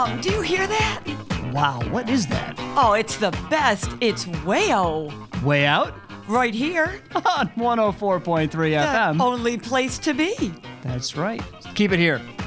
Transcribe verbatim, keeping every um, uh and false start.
Oh, do you hear that? Wow, what is that? Oh, it's the best. It's Wayo. Way out? Right here. On one oh four point three F M. The only place to be. That's right. Keep it here.